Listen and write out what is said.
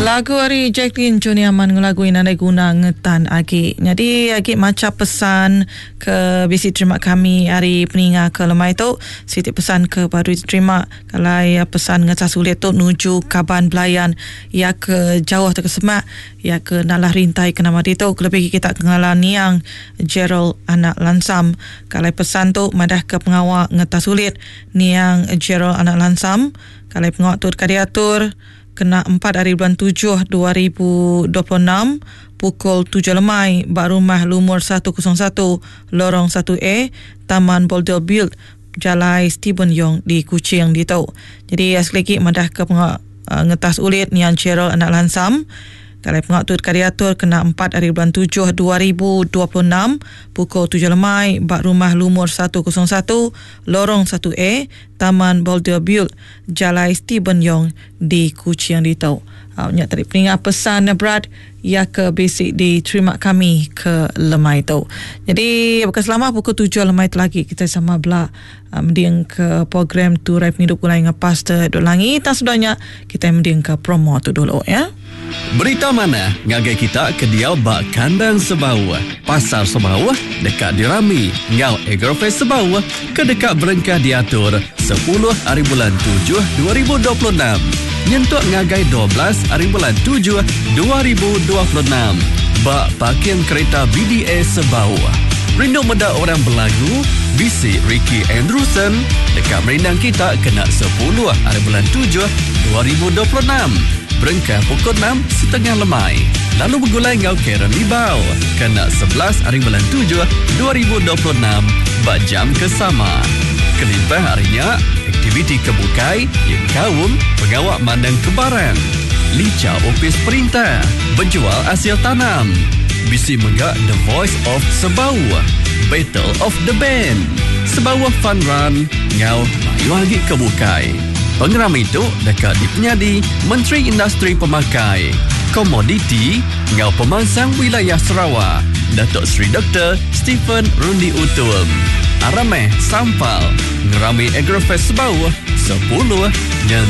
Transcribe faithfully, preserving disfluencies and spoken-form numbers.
Lagu hari Jacqueline Joni Aman ngelagu inandai guna ngetan agi. Jadi agi macam pesan ke bisi terima kami hari peninga ke lemai tu. Siti pesan ke baru terima kalau ya pesan ngetas sulit tu nuju Kaban Belayan ya ke jauh ke semak ya ke nalah rintai ke nama itu lebih kita kengalan niang Gerald anak lansam. Kalau pesan tu madah ke pengawal ngetas sulit niang Gerald anak lansam. Kalau pengawal tu kadiatur kena empat hari bulan tujuh dua ribu dua puluh enam pukul tujuh lemai bak rumah lumur seratus satu lorong satu A Taman Boulder Build Jalai Stephen Yong di Kuching di tau. Jadi sekali lagi madah ke pengak uh, ngetas ulit nian Cheryl anak lansam. Kalau pengak tu kadiatur kena empat hari bulan tujuh dua ribu dua puluh enam pukul tujuh lemai bak rumah lumur seratus satu lorong satu A Taman Boulder Build Jalai Stephen Yong di Kuching di tau. Awaknya tadi peningat pesan berat ya ke basic diterima kami ke lemai tu. Jadi bukan selama pukul tujuh lemai tu lagi kita sama belah uh, mending ke program tu Raif Hidup Kulai dengan Pastor Duk Langi. Tak sudahnya kita mending ke promo tu dulu ya. Berita mana ngagai kita ke dia bak kandang Sebawah, pasar Sebawah dekat dirami ngau Agrofest Sebawah ke dekat berengkah diatur sepuluh hari bulan tujuh dua ribu dua puluh enam nyentuk ngagai dua belas hari bulan tujuh dua ribu dua puluh enam bak parking kereta B D A Sebawah. Rindu meda orang berlagu bisi Ricky Andrewson dekat merindang kita kena sepuluh hari bulan tujuh dua ribu dua puluh enam berengkah pukul enam setengah lemai. Lalu bergulai ngau Karen Libau kena sebelas hari bulan tujuh dua ribu dua puluh enam bak jam kesama. Kelimpah harinya aktiviti kebukai yang kaum pengawak mandang kebaran. Lica opis perintah berjual hasil tanam. Bisi megak The Voice of Sebawah, Battle of the Band, Sebawah Fun Run ngau mayu lagi kebukai. Pengeram itu dekat dipenyadi Menteri Industri Pemakai, Komoditi ngau pemangsang wilayah Sarawak, Datuk Seri Doktor Stephen Rundi Utul. Arameh Sampal ngerami Agrofest Sebawah sepuluh dan